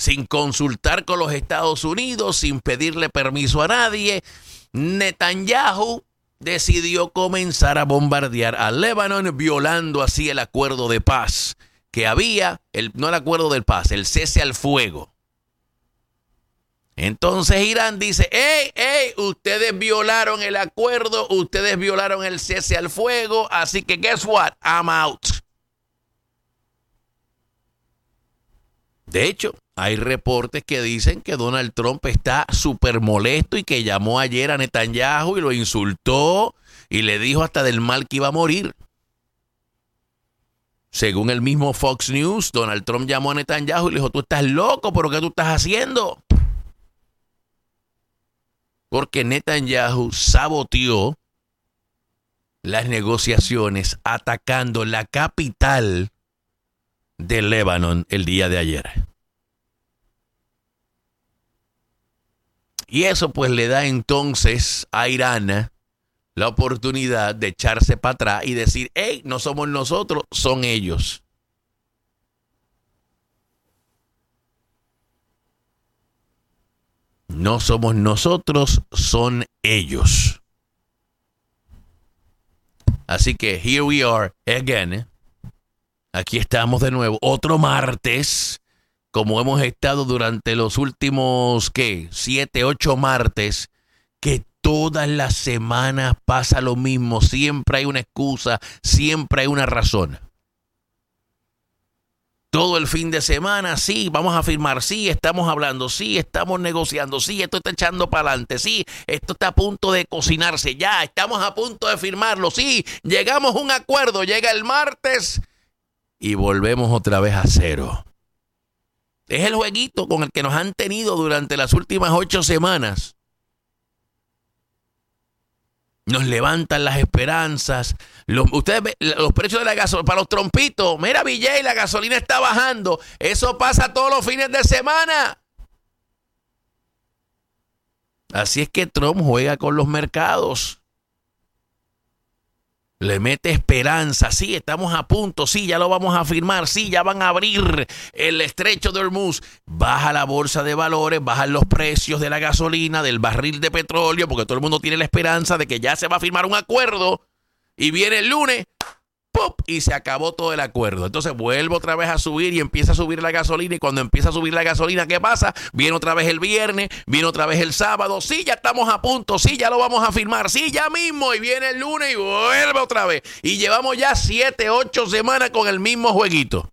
sin consultar con los Estados Unidos, sin pedirle permiso a nadie, Netanyahu decidió comenzar a bombardear a Líbano, violando así el acuerdo de paz que había, no el acuerdo de paz, el cese al fuego. Entonces Irán dice, ¡Ey! Ustedes violaron el acuerdo, ustedes violaron el cese al fuego, así que guess what? I'm out. De hecho, hay reportes que dicen que Donald Trump está súper molesto y que llamó ayer a Netanyahu y lo insultó y le dijo hasta del mal que iba a morir. Según el mismo Fox News, Donald Trump llamó a Netanyahu y le dijo, tú estás loco, ¿pero qué tú estás haciendo? Porque Netanyahu saboteó las negociaciones atacando la capital de Líbano el día de ayer. Y eso pues le da entonces a Irán la oportunidad de echarse para atrás y decir, hey, no somos nosotros, son ellos. No somos nosotros, son ellos. Así que here we are again. Aquí estamos de nuevo, otro martes, como hemos estado durante los últimos, 7, 8 martes, que todas las semanas pasa lo mismo, siempre hay una excusa, siempre hay una razón. Todo el fin de semana, sí, vamos a firmar, sí, estamos hablando, sí, estamos negociando, sí, esto está echando para adelante, sí, esto está a punto de cocinarse, ya, estamos a punto de firmarlo, sí, llegamos a un acuerdo, llega el martes y volvemos otra vez a cero. Es el jueguito con el que nos han tenido durante las últimas 8 semanas. Nos levantan las esperanzas. Ustedes ven los precios de la gasolina para los trompitos. Mira, Villay, la gasolina está bajando. Eso pasa todos los fines de semana. Así es que Trump juega con los mercados. Le mete esperanza. Sí, estamos a punto. Sí, ya lo vamos a firmar. Sí, ya van a abrir el estrecho de Hormuz. Baja la bolsa de valores, bajan los precios de la gasolina, del barril de petróleo, porque todo el mundo tiene la esperanza de que ya se va a firmar un acuerdo. Y viene el lunes, ¡pop! Y se acabó todo el acuerdo. Entonces vuelve otra vez a subir y empieza a subir la gasolina. Y cuando empieza a subir la gasolina, ¿qué pasa? Viene otra vez el viernes, viene otra vez el sábado. Sí, ya estamos a punto. Sí, ya lo vamos a firmar. Sí, ya mismo. Y viene el lunes y vuelve otra vez. Y llevamos ya 7, 8 semanas con el mismo jueguito.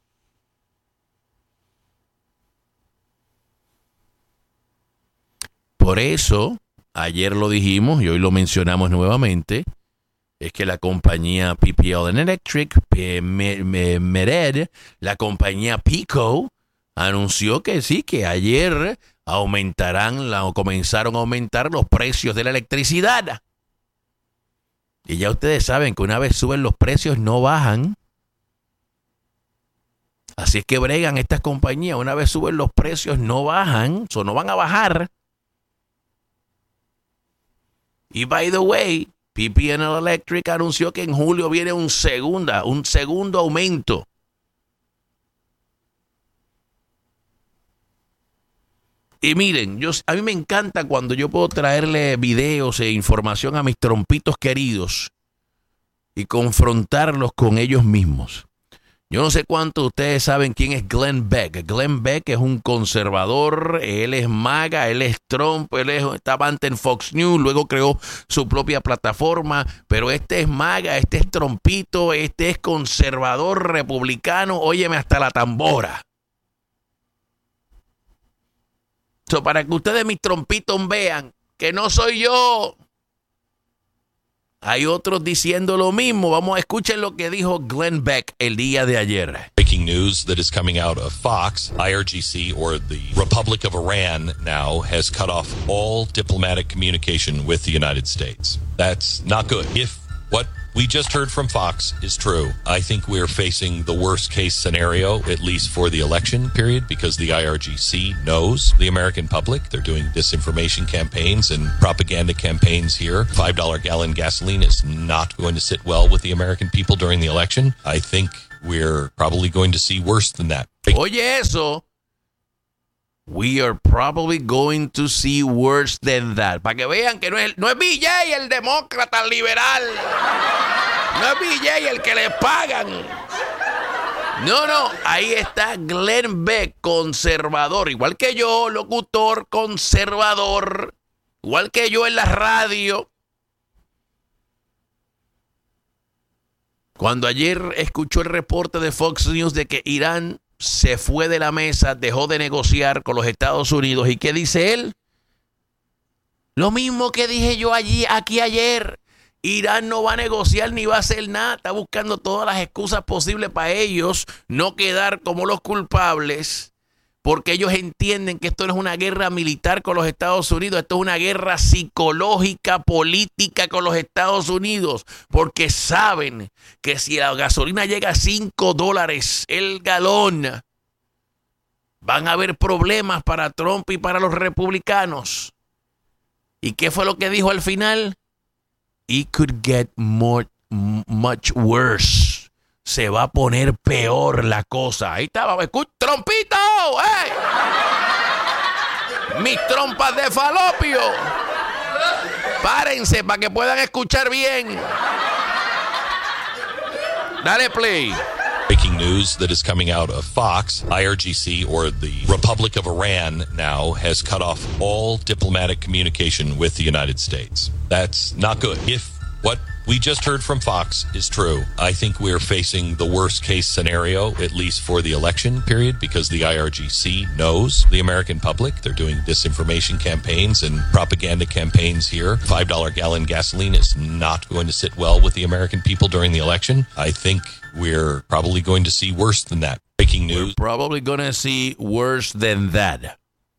Por eso, ayer lo dijimos y hoy lo mencionamos nuevamente, es que la compañía PPL Electric, Mered, la compañía PECO, anunció que sí, que ayer comenzaron a aumentar los precios de la electricidad. Y ya ustedes saben que una vez suben los precios no bajan. Así es que bregan estas compañías, una vez suben los precios no bajan, no van a bajar. Y by the way, PPL Electric anunció que en julio viene un segundo aumento. Y miren, a mí me encanta cuando yo puedo traerle videos e información a mis trompitos queridos y confrontarlos con ellos mismos. Yo no sé cuántos de ustedes saben quién es Glenn Beck. Glenn Beck es un conservador, él es MAGA, él es Trump, estaba antes en Fox News, luego creó su propia plataforma, pero este es MAGA, este es Trumpito, este es conservador republicano, óyeme hasta la tambora. Para que ustedes mis trompitos vean que no soy yo. Hay otros diciendo lo mismo. Vamos a escuchar lo que dijo Glenn Beck el día de ayer. Breaking news that is coming out of Fox, IRGC, or the Republic of Iran now has cut off all diplomatic communication with the United States. That's not good. If what we just heard from Fox is true, I think we're facing the worst case scenario, at least for the election period, because the IRGC knows the American public. They're doing disinformation campaigns and propaganda campaigns here. $5 gallon gasoline is not going to sit well with the American people during the election. I think we're probably going to see worse than that. Oye eso, We are probably going to see worse than that. Para que vean que no es BJ el demócrata liberal. No es BJ el que le pagan. No, ahí está Glenn Beck, conservador. Igual que yo, locutor, conservador. Igual que yo en la radio. Cuando ayer escuchó el reporte de Fox News de que Irán se fue de la mesa, dejó de negociar con los Estados Unidos. ¿Y qué dice él? Lo mismo que dije yo aquí ayer. Irán no va a negociar ni va a hacer nada. Está buscando todas las excusas posibles para ellos no quedar como los culpables. Porque ellos entienden que esto no es una guerra militar con los Estados Unidos. Esto es una guerra psicológica, política con los Estados Unidos. Porque saben que si la gasolina llega a $5 el galón, van a haber problemas para Trump y para los republicanos. ¿Y qué fue lo que dijo al final? It could get much worse. Se va a poner peor la cosa. Ahí estaba. Escucha, trompito. ¡Hey! Mis trompas de falopio. Párense para que puedan escuchar bien. Dale play. Breaking news that is coming out of Fox, IRGC, or the Republic of Iran now has cut off all diplomatic communication with the United States. That's not good. If what we just heard from Fox is true, I think we're facing the worst case scenario, at least for the election period, because the IRGC knows the American public. They're doing disinformation campaigns and propaganda campaigns here. $5 gallon gasoline is not going to sit well with the American people during the election. I think we're probably going to see worse than that. Breaking news. We're probably going to see worse than that.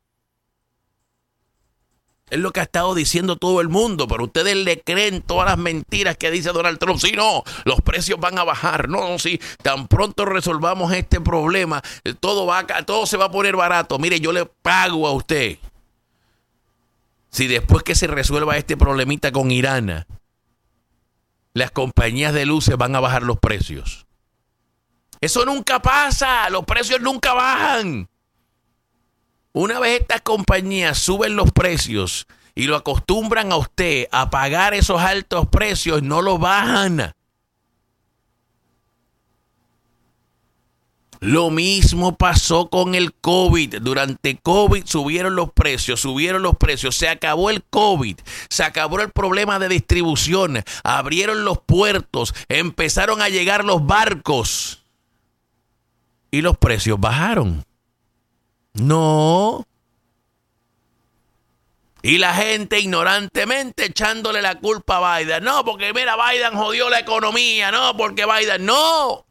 Es lo que ha estado diciendo todo el mundo, pero ustedes le creen todas las mentiras que dice Donald Trump. Sí, no, los precios van a bajar. No, sí, tan pronto resolvamos este problema, todo se va a poner barato. Mire, yo le pago a usted. Si después que se resuelva este problemita con Irán, las compañías de luces van a bajar los precios. Eso nunca pasa, los precios nunca bajan. Una vez estas compañías suben los precios y lo acostumbran a usted a pagar esos altos precios, no lo bajan. Lo mismo pasó con el COVID. Durante COVID subieron los precios. Se acabó el COVID. Se acabó el problema de distribución. Abrieron los puertos. Empezaron a llegar los barcos. Y los precios bajaron. No. Y la gente ignorantemente echándole la culpa a Biden. No, porque mira, Biden jodió la economía. No, porque Biden. No.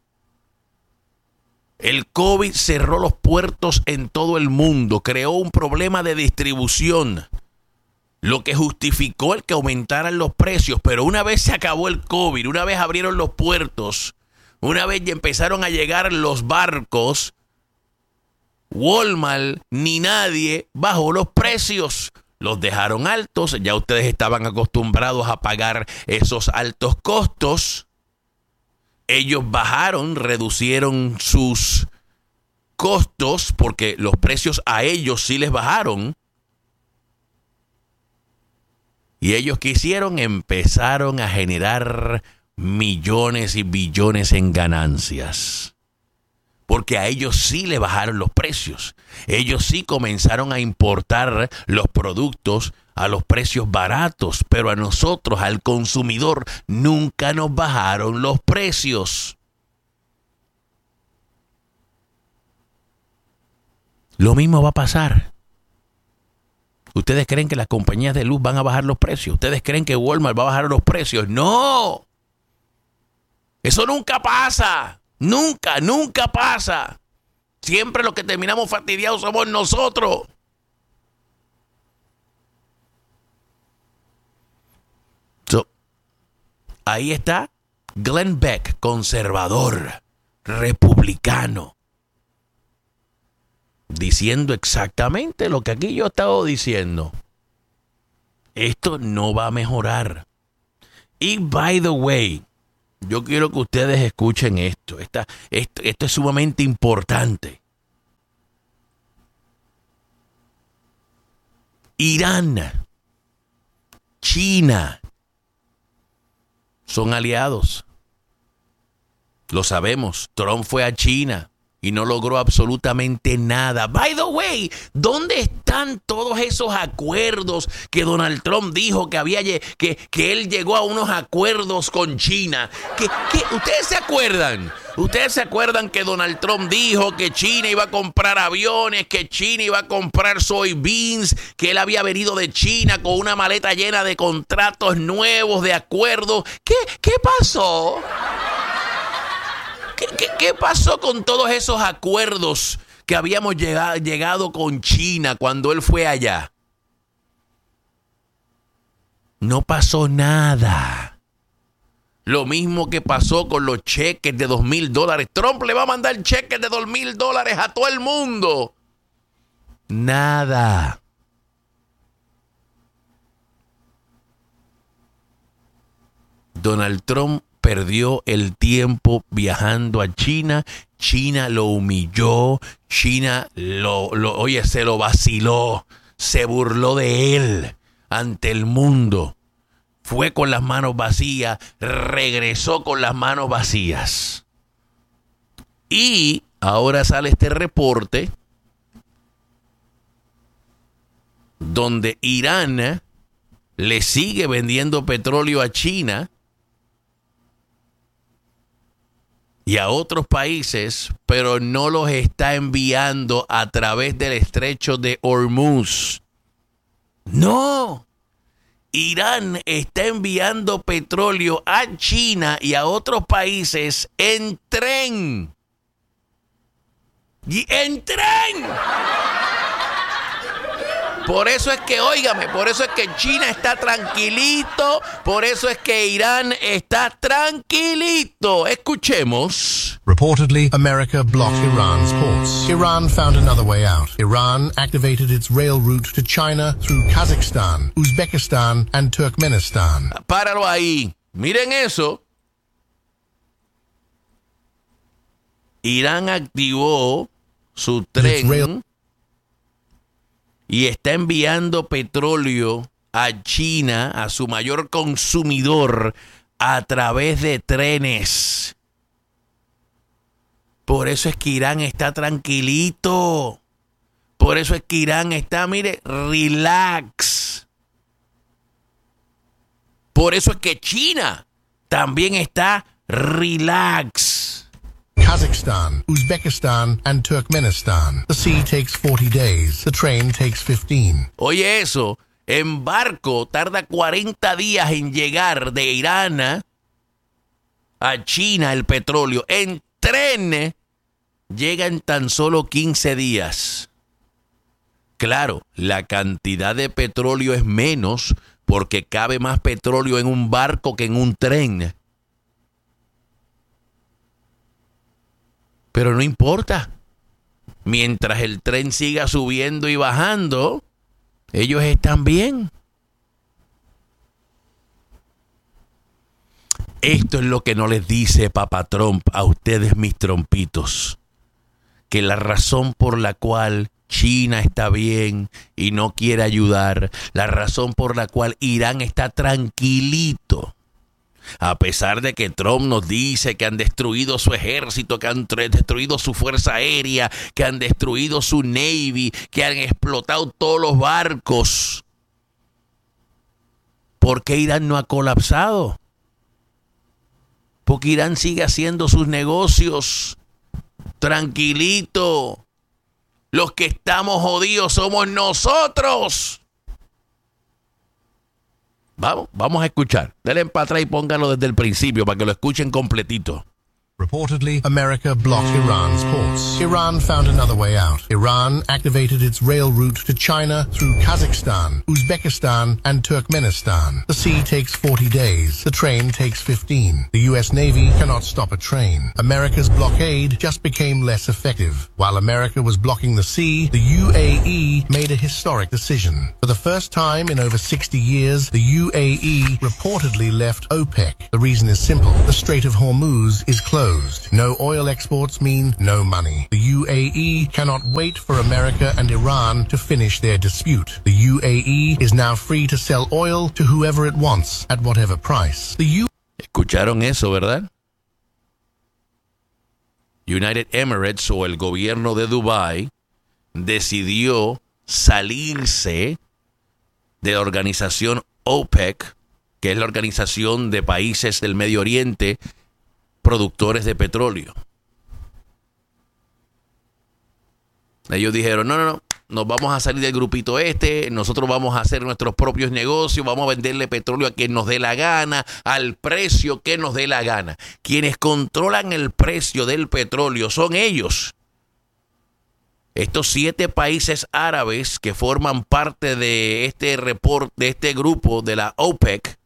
El COVID cerró los puertos en todo el mundo. Creó un problema de distribución. Lo que justificó el que aumentaran los precios. Pero una vez se acabó el COVID, una vez abrieron los puertos, una vez ya empezaron a llegar los barcos, Walmart ni nadie bajó los precios, los dejaron altos. Ya ustedes estaban acostumbrados a pagar esos altos costos. Ellos bajaron, reducieron sus costos porque los precios a ellos sí les bajaron. Y ellos ¿qué hicieron? Empezaron a generar millones y billones en ganancias. Porque a ellos sí le bajaron los precios. Ellos sí comenzaron a importar los productos a los precios baratos. Pero a nosotros, al consumidor, nunca nos bajaron los precios. Lo mismo va a pasar. ¿Ustedes creen que las compañías de luz van a bajar los precios? ¿Ustedes creen que Walmart va a bajar los precios? ¡No! Eso nunca pasa. Nunca pasa. Siempre los que terminamos fastidiados somos nosotros. Ahí está Glenn Beck, conservador, republicano, diciendo exactamente lo que aquí yo he estado diciendo. Esto no va a mejorar. Y by the way, yo quiero que ustedes escuchen esto. Esto es sumamente importante. Irán, China, son aliados. Lo sabemos. Trump fue a China y no logró absolutamente nada. By the way, ¿dónde están todos esos acuerdos que Donald Trump dijo que él llegó a unos acuerdos con China? ¿Ustedes se acuerdan? ¿Ustedes se acuerdan que Donald Trump dijo que China iba a comprar aviones, que China iba a comprar soybeans, que él había venido de China con una maleta llena de contratos nuevos, de acuerdos? ¿Qué pasó? ¿Qué pasó con todos esos acuerdos que habíamos llegado con China cuando él fue allá? No pasó nada. Lo mismo que pasó con los cheques de $2,000. Trump le va a mandar cheques de $2,000 a todo el mundo. Nada. Donald Trump perdió el tiempo viajando a China. China lo humilló. China se lo vaciló. Se burló de él ante el mundo. Fue con las manos vacías. Regresó con las manos vacías. Y ahora sale este reporte donde Irán le sigue vendiendo petróleo a China y a otros países, pero no los está enviando a través del estrecho de Hormuz. No. Irán está enviando petróleo a China y a otros países en tren. ¡Y en tren! Por eso es que, óigame, por eso es que China está tranquilito, por eso es que Irán está tranquilito. Escuchemos. Reportedly, America blocked Iran's ports. Iran found another way out. Iran activated its rail route to China through Kazakhstan, Uzbekistan, and Turkmenistan. Páralo ahí. Miren eso. Irán activó su tren y está enviando petróleo a China, a su mayor consumidor, a través de trenes. Por eso es que Irán está tranquilito. Por eso es que Irán está, mire, relax. Por eso es que China también está relax. Kazakhstan, Uzbekistan, and Turkmenistan. The sea takes 40 days. The train takes 15. Oye eso, en barco tarda 40 días en llegar de Irán a China el petróleo. En tren llega en tan solo 15 días. Claro, la cantidad de petróleo es menos porque cabe más petróleo en un barco que en un tren. Pero no importa. Mientras el tren siga subiendo y bajando, ellos están bien. Esto es lo que no les dice Papá Trump a ustedes, mis trompitos. Que la razón por la cual China está bien y no quiere ayudar, la razón por la cual Irán está tranquilito, a pesar de que Trump nos dice que han destruido su ejército, que han destruido su fuerza aérea, que han destruido su Navy, que han explotado todos los barcos. ¿Por qué Irán no ha colapsado? Porque Irán sigue haciendo sus negocios tranquilito. Los que estamos jodidos somos nosotros. Vamos a escuchar. Denle para atrás y póngalo desde el principio para que lo escuchen completito. Reportedly, America blocked Iran's ports. Iran found another way out. Iran activated its rail route to China through Kazakhstan, Uzbekistan, and Turkmenistan. The sea takes 40 days. The train takes 15. The U.S. Navy cannot stop a train. America's blockade just became less effective. While America was blocking the sea, the UAE made a historic decision. For the first time in over 60 years, the UAE reportedly left OPEC. The reason is simple. The Strait of Hormuz is closed. closed. No oil exports mean no money. The UAE cannot wait for America and Iran to finish their dispute. The UAE is now free to sell oil to whoever it wants at whatever price. ¿Escucharon eso, verdad? United Emirates o el gobierno de Dubái decidió salirse de la organización OPEC, que es la organización de países del Medio Oriente productores de petróleo. Ellos dijeron, no, nos vamos a salir del grupito nosotros vamos a hacer nuestros propios negocios, vamos a venderle petróleo a quien nos dé la gana, al precio que nos dé la gana. Quienes controlan el precio del petróleo son ellos. Estos 7 países árabes que forman parte de este grupo de la OPEC,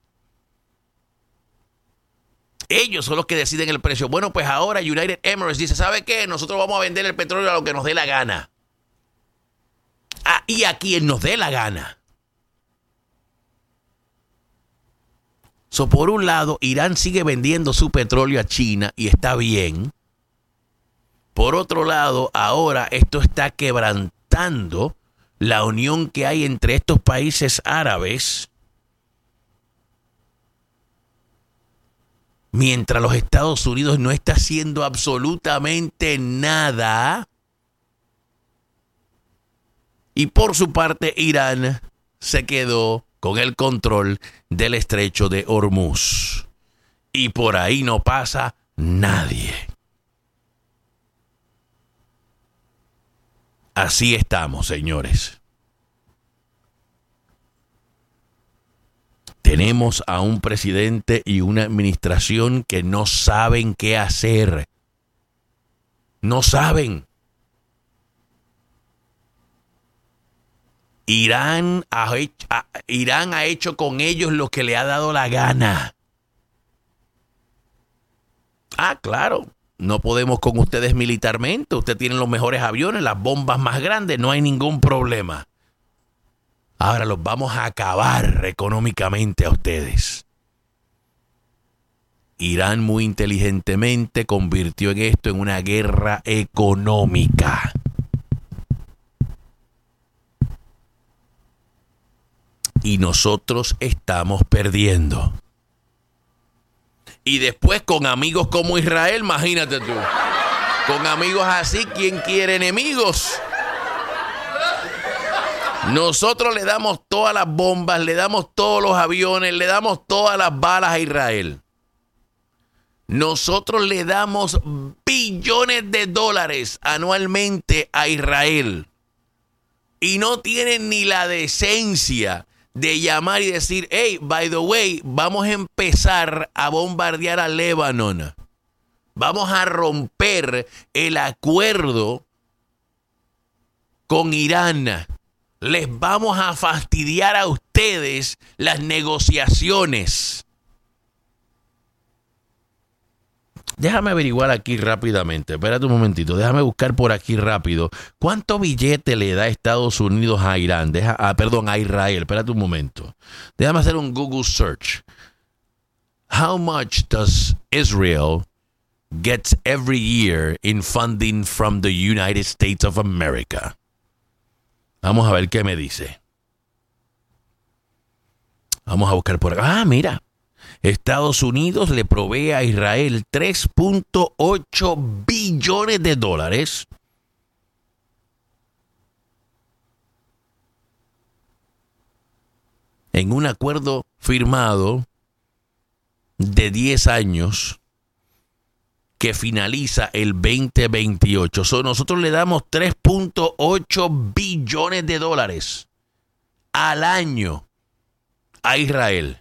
ellos son los que deciden el precio. Bueno, pues ahora United Emirates dice, ¿sabe qué? Nosotros vamos a vender el petróleo a lo que nos dé la gana. Y a quien nos dé la gana. Por un lado, Irán sigue vendiendo su petróleo a China y está bien. Por otro lado, ahora esto está quebrantando la unión que hay entre estos países árabes, mientras los Estados Unidos no está haciendo absolutamente nada. Y por su parte, Irán se quedó con el control del estrecho de Hormuz. Y por ahí no pasa nadie. Así estamos, señores. Tenemos a un presidente y una administración que no saben qué hacer. No saben. Irán ha hecho con ellos lo que le ha dado la gana. Claro, no podemos con ustedes militarmente. Ustedes tienen los mejores aviones, las bombas más grandes, no hay ningún problema. Ahora los vamos a acabar económicamente a ustedes. Irán muy inteligentemente convirtió esto en una guerra económica. Y nosotros estamos perdiendo. Y después con amigos como Israel, imagínate tú. Con amigos así, ¿quién quiere enemigos? Nosotros le damos todas las bombas, le damos todos los aviones, le damos todas las balas a Israel. Nosotros le damos billones de dólares anualmente a Israel. Y no tienen ni la decencia de llamar y decir, hey, by the way, vamos a empezar a bombardear a Líbano. Vamos a romper el acuerdo con Irán. Les vamos a fastidiar a ustedes las negociaciones. Déjame averiguar aquí rápidamente. Espérate un momentito. Déjame buscar por aquí rápido. ¿Cuánto billete le da Estados Unidos a Irán? A Israel. Espérate un momento. Déjame hacer un Google search. How much does Israel get every year in funding from the United States of America? Vamos a ver qué me dice. Vamos a buscar por acá. Mira. Estados Unidos le provee a Israel 3.8 billones de dólares en un acuerdo firmado de 10 años que finaliza el 2028. Nosotros le damos 3.8 billones de dólares al año a Israel.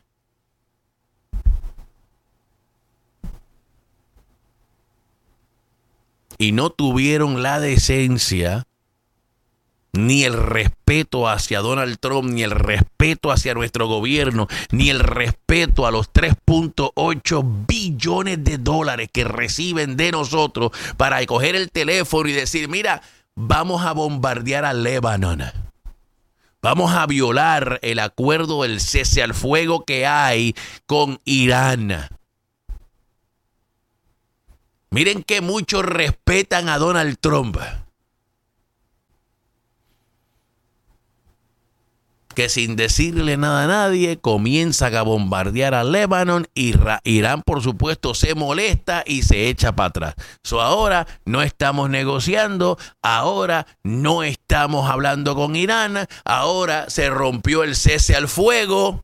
Y no tuvieron la decencia, ni el respeto hacia Donald Trump, ni el respeto hacia nuestro gobierno, ni el respeto a los 3.8 billones de dólares que reciben de nosotros para coger el teléfono y decir, mira, vamos a bombardear a Líbano. Vamos a violar el acuerdo del cese al fuego que hay con Irán. Miren que muchos respetan a Donald Trump, que sin decirle nada a nadie comienzan a bombardear a Líbano. Irán, por supuesto, se molesta y se echa para atrás. Ahora no estamos negociando, ahora no estamos hablando con Irán, ahora se rompió el cese al fuego.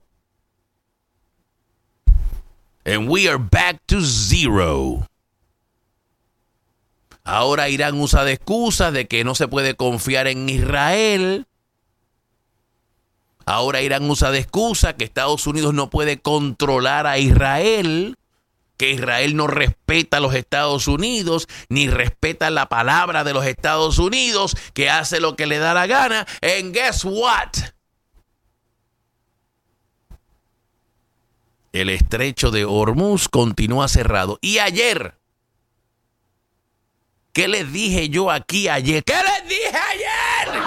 And we are back to zero. Ahora Irán usa de excusas de que no se puede confiar en Israel. Ahora Irán usa de excusa que Estados Unidos no puede controlar a Israel, que Israel no respeta a los Estados Unidos, ni respeta la palabra de los Estados Unidos, que hace lo que le da la gana. And guess what? El estrecho de Hormuz continúa cerrado. Y ayer, ¿qué les dije yo aquí ayer? ¿Qué les dije ayer?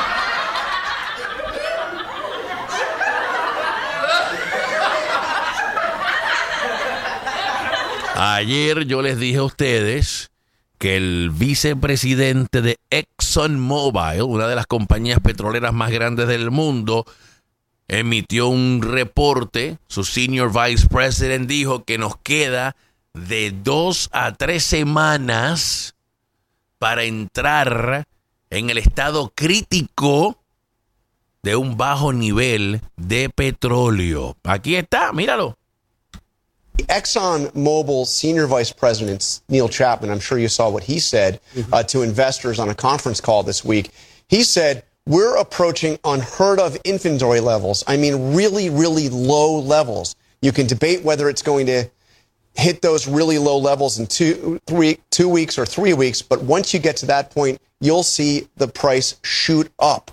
Ayer yo les dije a ustedes que el vicepresidente de ExxonMobil, una de las compañías petroleras más grandes del mundo, emitió un reporte. Su senior vice president dijo que nos queda de 2 a 3 semanas para entrar en el estado crítico de un bajo nivel de petróleo. Aquí está, míralo. ExxonMobil senior vice president Neil Chapman, I'm sure you saw what he said to investors on a conference call this week. He said, we're approaching unheard of inventory levels. I mean, really, really low levels. You can debate whether it's going to hit those really low levels in 2 weeks or 3 weeks, but once you get to that point, you'll see the price shoot up.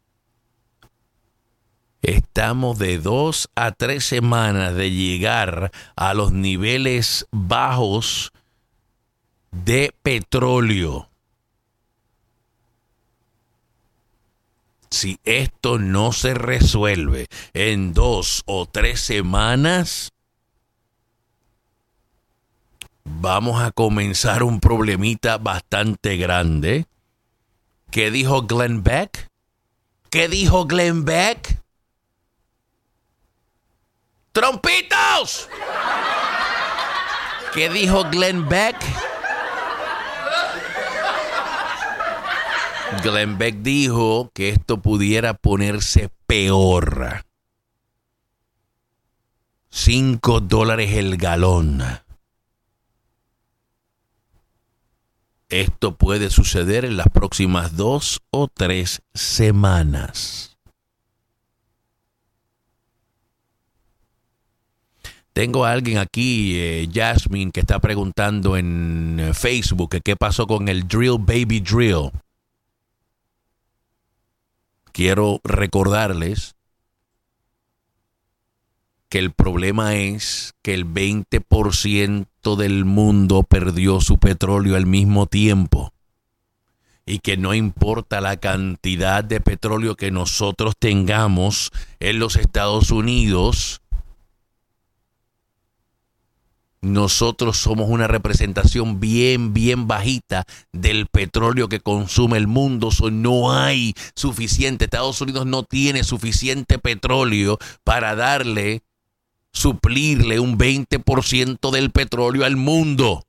Estamos de 2 a 3 semanas de llegar a los niveles bajos de petróleo. Si esto no se resuelve en 2 o 3 semanas, vamos a comenzar un problemita bastante grande. ¿Qué dijo Glenn Beck? ¿Qué dijo Glenn Beck? ¡Trompitos! ¿Qué dijo Glenn Beck? Glenn Beck dijo que esto pudiera ponerse peor. $5 el galón. Esto puede suceder en las próximas 2 o 3 semanas. Tengo a alguien aquí, Jasmine, que está preguntando en Facebook que qué pasó con el Drill Baby Drill. Quiero recordarles que el problema es que el 20% del mundo perdió su petróleo al mismo tiempo. Y que no importa la cantidad de petróleo que nosotros tengamos en los Estados Unidos, nosotros somos una representación bien bajita del petróleo que consume el mundo. No hay suficiente. Estados Unidos no tiene suficiente petróleo para suplirle un 20% del petróleo al mundo.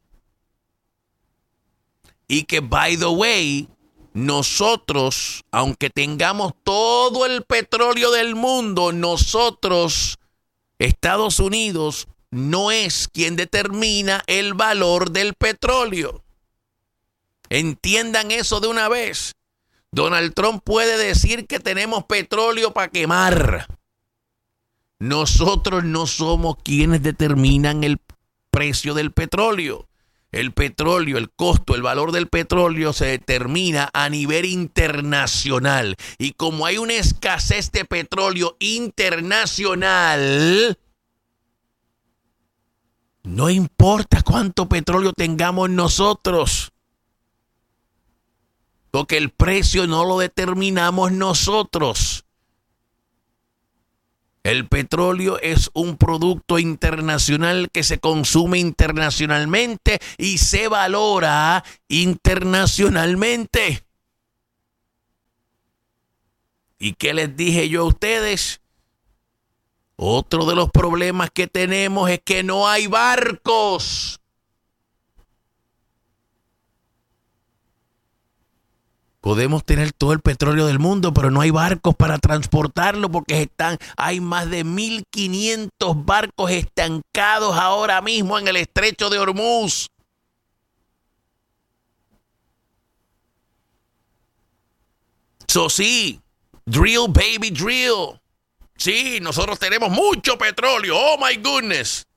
Y que, by the way, nosotros, aunque tengamos todo el petróleo del mundo, nosotros, Estados Unidos, no es quien determina el valor del petróleo. Entiendan eso de una vez. Donald Trump puede decir que tenemos petróleo para quemar. Nosotros no somos quienes determinan el precio del petróleo. El petróleo, el costo, el valor del petróleo se determina a nivel internacional. Y como hay una escasez de petróleo internacional, no importa cuánto petróleo tengamos nosotros, porque el precio no lo determinamos nosotros. El petróleo es un producto internacional que se consume internacionalmente y se valora internacionalmente. ¿Y qué les dije yo a ustedes? Otro de los problemas que tenemos es que no hay barcos. Podemos tener todo el petróleo del mundo, pero no hay barcos para transportarlo porque hay más de 1.500 barcos estancados ahora mismo en el estrecho de Hormuz. Sí, drill baby drill. Sí, nosotros tenemos mucho petróleo. Oh my goodness.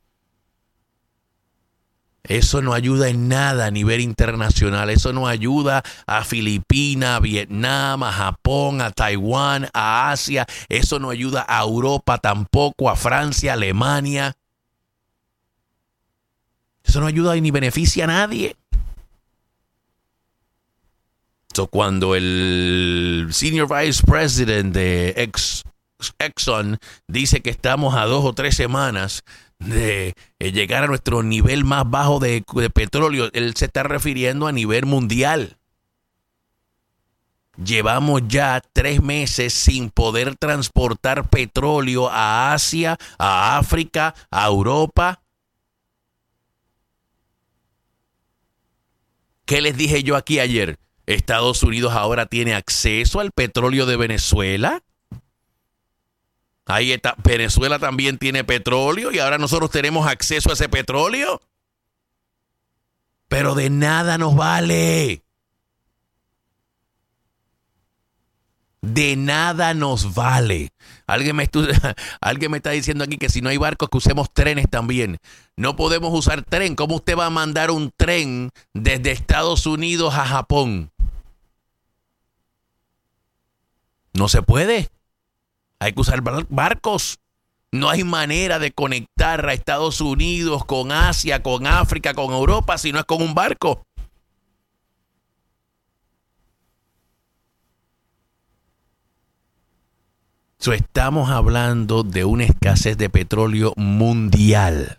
Eso no ayuda en nada a nivel internacional. Eso no ayuda a Filipinas, a Vietnam, a Japón, a Taiwán, a Asia. Eso no ayuda a Europa tampoco, a Francia, a Alemania. Eso no ayuda ni beneficia a nadie. Cuando el Senior Vice President de Exxon dice que estamos a 2 o 3 semanas de llegar a nuestro nivel más bajo de petróleo, él se está refiriendo a nivel mundial. Llevamos ya 3 meses sin poder transportar petróleo a Asia, a África, a Europa. ¿Qué les dije yo aquí ayer? ¿Estados Unidos ahora tiene acceso al petróleo de Venezuela? Ahí está, Venezuela también tiene petróleo y ahora nosotros tenemos acceso a ese petróleo. Pero de nada nos vale. De nada nos vale. Alguien me está diciendo aquí que si no hay barcos que usemos trenes también. No podemos usar tren. ¿Cómo usted va a mandar un tren desde Estados Unidos a Japón? No se puede. Hay que usar barcos. No hay manera de conectar a Estados Unidos con Asia, con África, con Europa, si no es con un barco. Estamos hablando de una escasez de petróleo mundial.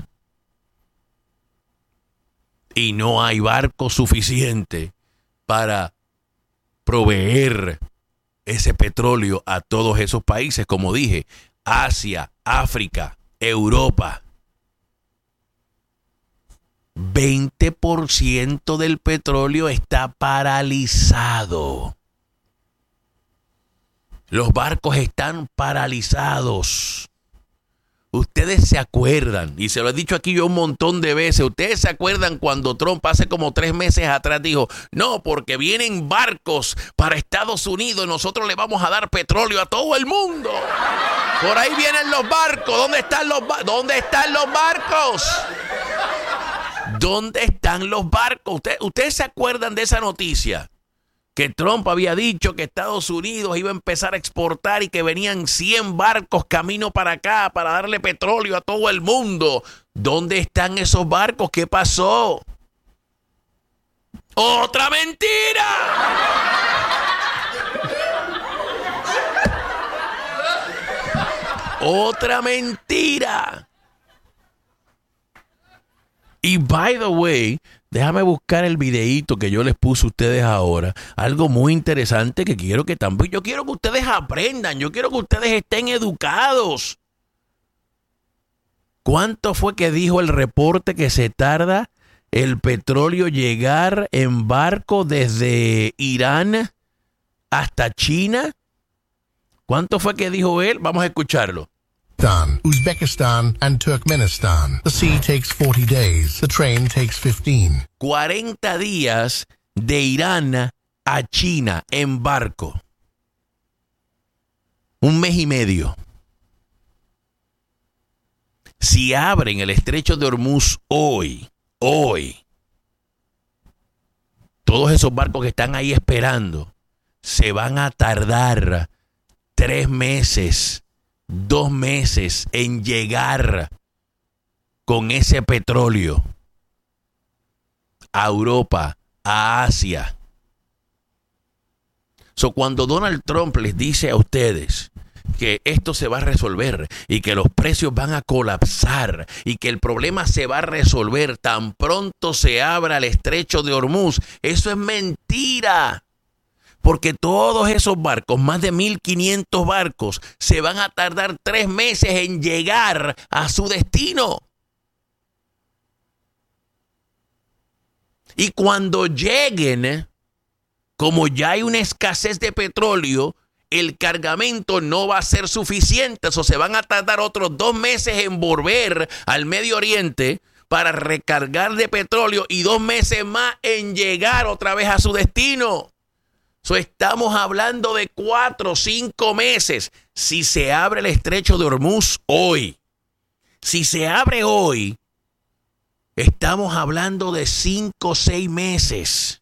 Y no hay barco suficiente para proveer ese petróleo a todos esos países, como dije, Asia, África, Europa. 20% del petróleo está paralizado. Los barcos están paralizados. Ustedes se acuerdan, y se lo he dicho aquí yo un montón de veces, ustedes se acuerdan cuando Trump hace como 3 meses atrás dijo, no, porque vienen barcos para Estados Unidos, nosotros le vamos a dar petróleo a todo el mundo. Por ahí vienen los barcos. ¿Dónde están los barcos? ¿Dónde están los barcos? ¿Ustedes se acuerdan de esa noticia? Que Trump había dicho que Estados Unidos iba a empezar a exportar y que venían 100 barcos camino para acá para darle petróleo a todo el mundo. ¿Dónde están esos barcos? ¿Qué pasó? ¡Otra mentira! ¡Otra mentira! Y by the way, déjame buscar el videíto que yo les puse a ustedes ahora. Algo muy interesante que quiero que también... Yo quiero que ustedes aprendan. Yo quiero que ustedes estén educados. ¿Cuánto fue que dijo el reporte que se tarda el petróleo llegar en barco desde Irán hasta China? ¿Cuánto fue que dijo él? Vamos a escucharlo. Uzbekistan and Turkmenistan. The sea takes 40 days. The train takes 15. 40 días de Irán a China en barco. 1 mes y medio. Si abren el estrecho de Hormuz hoy, todos esos barcos que están ahí esperando se van a tardar 3 meses. 2 meses en llegar con ese petróleo a Europa, a Asia. Cuando Donald Trump les dice a ustedes que esto se va a resolver y que los precios van a colapsar y que el problema se va a resolver tan pronto se abra el estrecho de Hormuz. Eso es mentira. Porque todos esos barcos, más de 1.500 barcos, se van a tardar 3 meses en llegar a su destino. Y cuando lleguen, como ya hay una escasez de petróleo, el cargamento no va a ser suficiente. O se van a tardar otros 2 meses en volver al Medio Oriente para recargar de petróleo y 2 meses más en llegar otra vez a su destino. Estamos hablando de 4 o 5 meses. Si se abre el estrecho de Hormuz hoy, si se abre hoy, estamos hablando de 5 o 6 meses.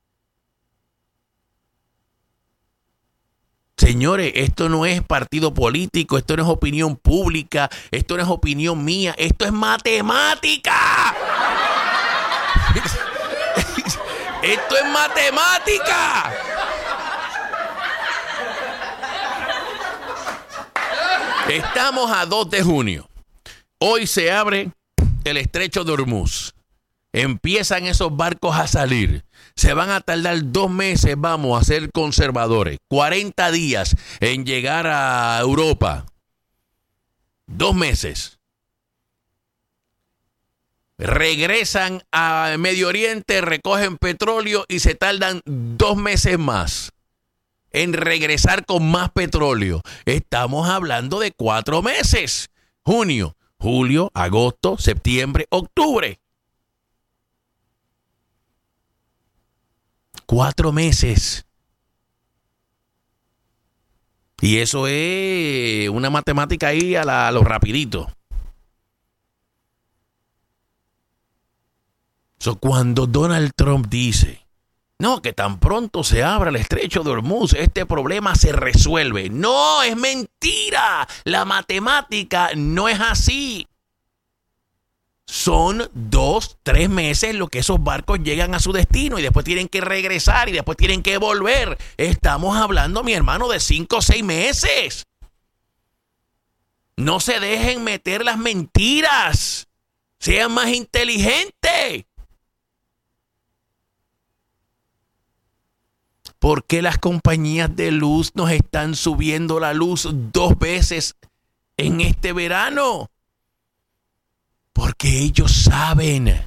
Señores, esto no es partido político, esto no es opinión pública, esto no es opinión mía, esto es matemática. Esto es matemática. Estamos a 2 de junio. Hoy se abre el estrecho de Hormuz. Empiezan esos barcos a salir. Se van a tardar 2 meses, vamos a ser conservadores. 40 días en llegar a Europa. 2 meses. Regresan a Medio Oriente, recogen petróleo y se tardan 2 meses más en regresar con más petróleo. Estamos hablando de 4 meses. Junio, julio, agosto, septiembre, octubre. 4 meses. Y eso es una matemática ahí a lo rapidito. Cuando Donald Trump dice, no, que tan pronto se abra el estrecho de Hormuz, este problema se resuelve. No, es mentira. La matemática no es así. Son 2, 3 meses lo que esos barcos llegan a su destino y después tienen que regresar y después tienen que volver. Estamos hablando, mi hermano, de 5 o 6 meses. No se dejen meter las mentiras. Sean más inteligentes. ¿Por qué las compañías de luz nos están subiendo la luz 2 veces en este verano? Porque ellos saben.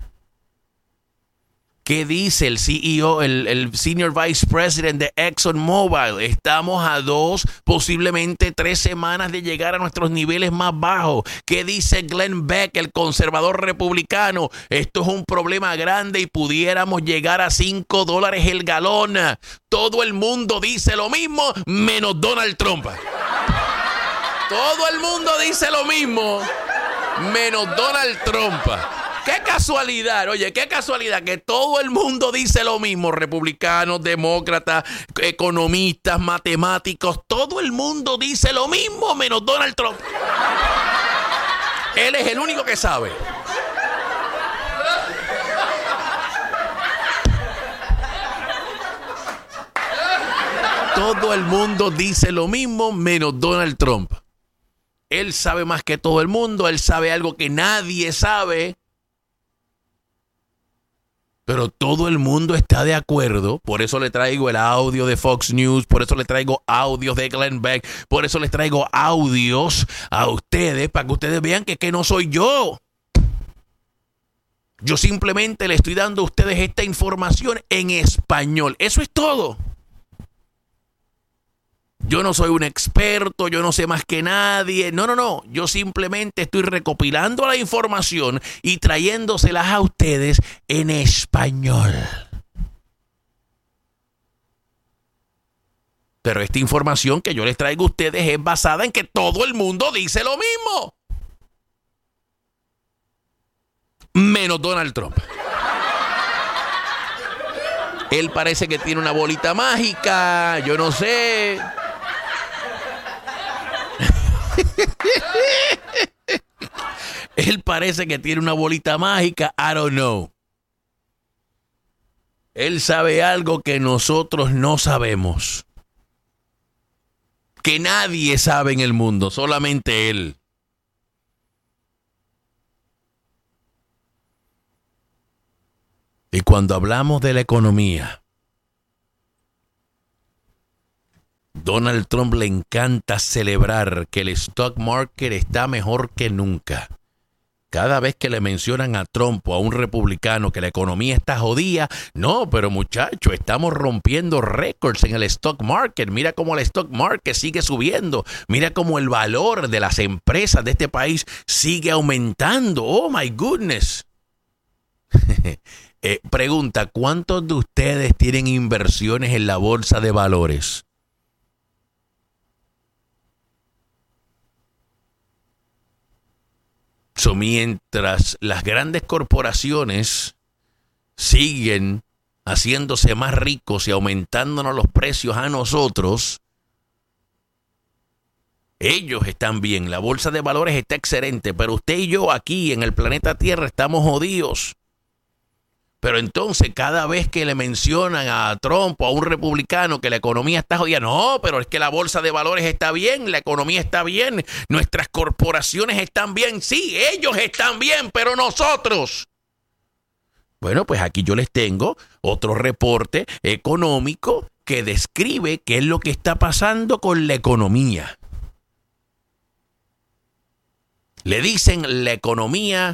¿Qué dice el CEO, el Senior Vice President de ExxonMobil? Estamos a 2, posiblemente 3 semanas de llegar a nuestros niveles más bajos. ¿Qué dice Glenn Beck, el conservador republicano? Esto es un problema grande y pudiéramos llegar a $5 el galón. Todo el mundo dice lo mismo, menos Donald Trump. Todo el mundo dice lo mismo, menos Donald Trump. Qué casualidad, oye, qué casualidad que todo el mundo dice lo mismo, republicanos, demócratas, economistas, matemáticos, todo el mundo dice lo mismo menos Donald Trump. Él es el único que sabe. Todo el mundo dice lo mismo menos Donald Trump. Él sabe más que todo el mundo, él sabe algo que nadie sabe. Pero todo el mundo está de acuerdo. Por eso le traigo el audio de Fox News. Por eso le traigo audios de Glenn Beck. Por eso les traigo audios a ustedes para que ustedes vean que no soy yo. Yo simplemente le estoy dando a ustedes esta información en español. Eso es todo. Yo no soy un experto, yo no sé más que nadie. No. Yo simplemente estoy recopilando la información y trayéndoselas a ustedes en español. Pero esta información que yo les traigo a ustedes es basada en que todo el mundo dice lo mismo. Menos Donald Trump. Él parece que tiene una bolita mágica, yo no sé. Él parece que tiene una bolita mágica, I don't know. Él sabe algo que nosotros no sabemos. que nadie sabe en el mundo, solamente él. Y cuando hablamos de la economía, Donald Trump le encanta celebrar que el stock market está mejor que nunca. Cada vez que le mencionan a Trump o a un republicano que la economía está jodida, no, pero muchacho, estamos rompiendo récords en el stock market. Mira cómo el stock market sigue subiendo. Mira cómo el valor de las empresas de este país sigue aumentando. Oh, my goodness. Pregunta, ¿cuántos de ustedes tienen inversiones en la bolsa de valores? Mientras las grandes corporaciones siguen haciéndose más ricos y aumentándonos los precios a nosotros, ellos están bien, la bolsa de valores está excelente, pero usted y yo aquí en el planeta Tierra estamos jodidos. Pero entonces cada vez que le mencionan a Trump o a un republicano que la economía está jodida, no, pero es que la bolsa de valores está bien, la economía está bien, nuestras corporaciones están bien, sí, ellos están bien, pero nosotros. Bueno, pues aquí yo les tengo otro reporte económico que describe qué es lo que está pasando con la economía. Le dicen la economía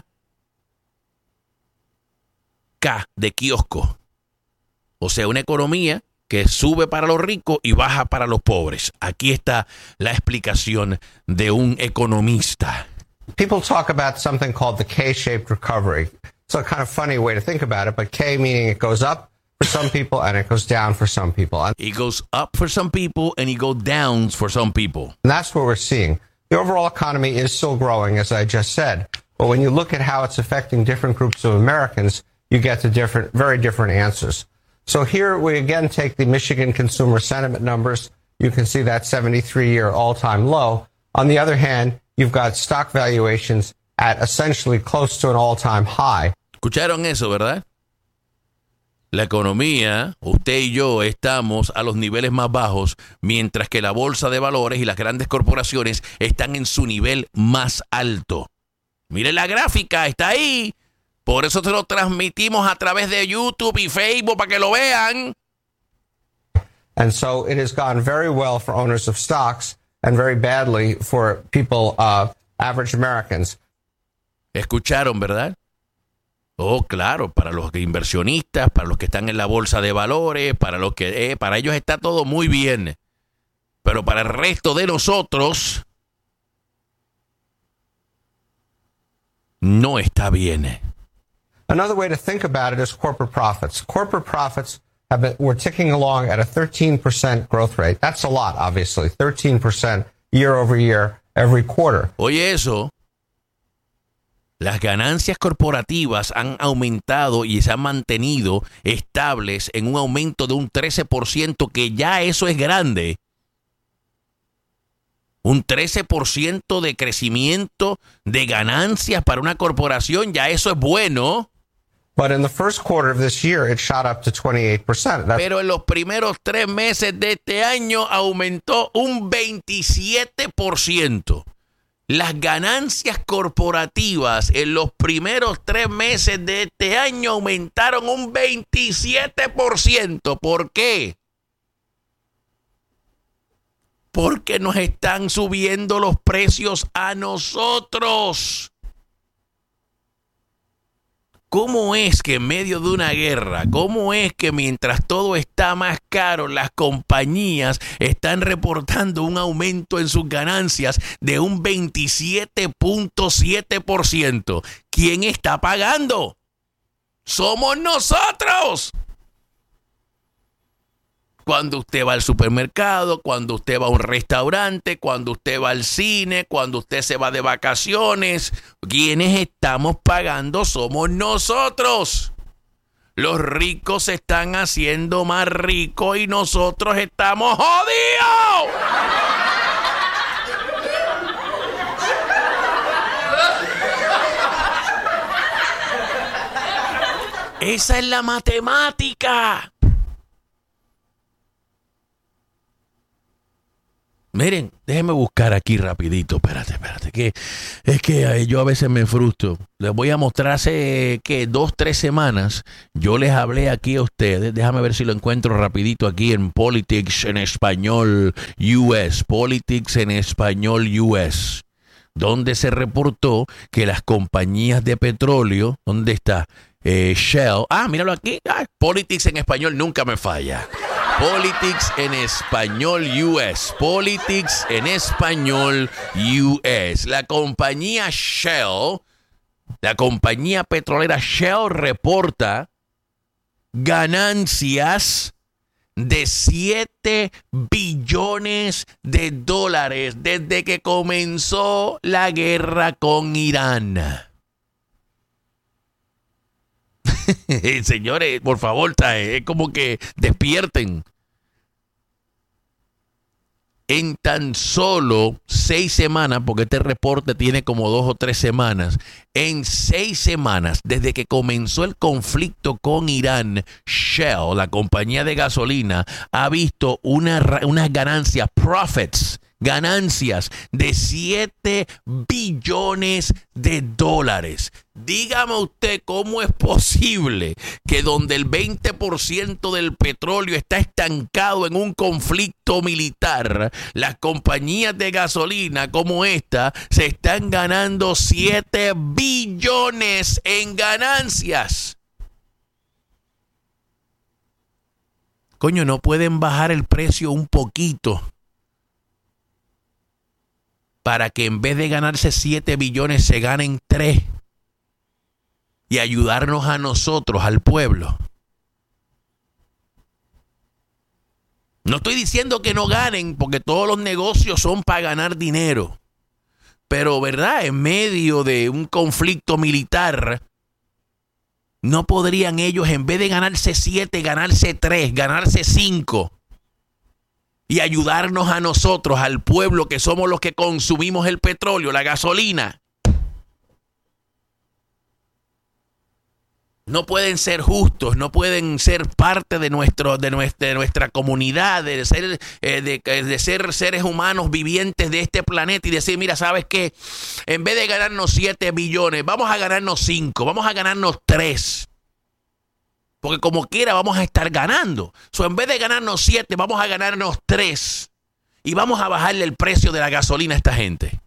K de kiosco. O sea, una economía que sube para los ricos y baja para los pobres. Aquí está la explicación de un economista. People talk about something called the K-shaped recovery. It's a kind of funny way to think about it, but K meaning it goes up for some people and it goes down for some people. And It goes up for some people and it goes down for some people. that's what we're seeing. The overall economy is still growing, as I just said. But when you look at how it's affecting different groups of Americans, you get to very different answers. So here we again take the Michigan consumer sentiment numbers. You can see that 73-year all-time low. On the other hand, you've got stock valuations at essentially close to an all-time high. ¿Escucharon eso, verdad? La economía, usted y yo estamos a los niveles más bajos, mientras que la bolsa de valores y las grandes corporaciones están en su nivel más alto. Mire la gráfica, está ahí. Por eso se lo transmitimos a través de YouTube y Facebook para que lo vean. And so it has gone very well for owners of stocks and very badly for people, average Americans. ¿Escucharon, verdad? Oh, claro, para los inversionistas, para los que están en la bolsa de valores, para los que para ellos está todo muy bien. Pero para el resto de nosotros no está bien. Another way to think about it is corporate profits. Corporate profits were ticking along at a 13% growth rate. That's a lot, obviously. 13% year over year, every quarter. Oye, eso, las ganancias corporativas han aumentado y se han mantenido estables en un aumento de un 13%, que ya eso es grande. Un 13% de crecimiento de ganancias para una corporación, ya eso es bueno. But in the first quarter of this year, it shot up to 28%. Pero en los primeros 3 meses de este año aumentó un 27%. Las ganancias corporativas en los primeros 3 meses de este año aumentaron un 27%. ¿Por qué? Porque nos están subiendo los precios a nosotros. ¿Cómo es que en medio de una guerra, cómo es que mientras todo está más caro, las compañías están reportando un aumento en sus ganancias de un 27.7%? ¿Quién está pagando? ¡Somos nosotros! Cuando usted va al supermercado, cuando usted va a un restaurante, cuando usted va al cine, cuando usted se va de vacaciones, quienes estamos pagando somos nosotros. Los ricos se están haciendo más ricos y nosotros estamos jodidos. Esa es la matemática. Miren, déjenme buscar aquí rapidito. Espérate. Que es que yo a veces me frustro. Les voy a mostrar hace, 2-3 semanas. Yo les hablé aquí a ustedes. Déjame ver si lo encuentro rapidito aquí en Politics en Español US. Politics en Español US. Donde se reportó que las compañías de petróleo, ¿dónde está? Shell. Míralo aquí. Politics en Español nunca me falla. Politics en Español US. Politics en Español US. La compañía Shell, la compañía petrolera Shell reporta ganancias de 7 billones de dólares desde que comenzó la guerra con Irán. Señores, por favor, es como que despierten. En tan solo 6 semanas, porque este reporte tiene como 2 o 3 semanas, en 6 semanas, desde que comenzó el conflicto con Irán, Shell, la compañía de gasolina, ha visto unas ganancias, ganancias de 7 billones de dólares. Dígame usted cómo es posible que donde el 20% del petróleo está estancado en un conflicto militar, las compañías de gasolina como esta se están ganando 7 billones en ganancias. Coño, ¿no pueden bajar el precio un poquito para que en vez de ganarse 7 billones se ganen 3 y ayudarnos a nosotros, al pueblo? No estoy diciendo que no ganen, porque todos los negocios son para ganar dinero. Pero, ¿verdad? En medio de un conflicto militar, ¿no podrían ellos, en vez de ganarse 7, ganarse 3, ganarse 5? Y ayudarnos a nosotros, al pueblo, que somos los que consumimos el petróleo, la gasolina. No pueden ser justos, no pueden ser parte de nuestra comunidad, de ser seres humanos vivientes de este planeta y decir, mira, ¿sabes qué? En vez de ganarnos 7 billones, vamos a ganarnos 5, vamos a ganarnos 3. Porque como quiera vamos a estar ganando. En vez de ganarnos 7, vamos a ganarnos 3. Y vamos a bajarle el precio de la gasolina a esta gente.